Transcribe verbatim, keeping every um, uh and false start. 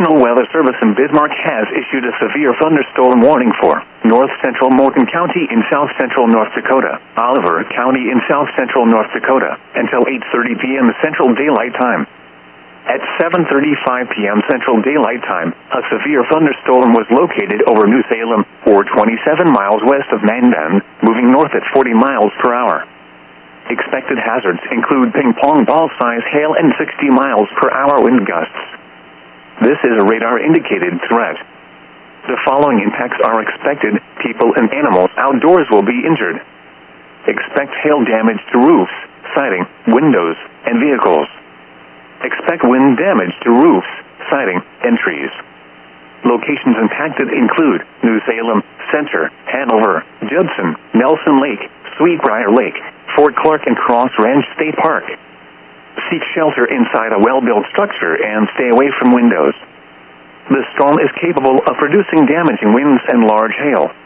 National Weather Service in Bismarck has issued a severe thunderstorm warning for north central Morgan County in south central North Dakota, Oliver County in south central North Dakota, until eight thirty p.m. Central Daylight Time. At seven thirty-five p.m. Central Daylight Time, a severe thunderstorm was located over New Salem, or twenty-seven miles west of Mandan, moving north at forty miles per hour. Expected hazards include ping-pong ball-size hail and sixty miles per hour wind gusts. This is a radar-indicated threat. The following impacts are expected. People and animals outdoors will be injured. Expect hail damage to roofs, siding, windows, and vehicles. Expect wind damage to roofs, siding, and trees. Locations impacted include New Salem, Center, Hanover, Judson, Nelson Lake, Sweetbriar Lake, Fort Clark, and Cross Ranch State Park. Seek shelter inside a well-built structure and stay away from windows. The storm is capable of producing damaging winds and large hail.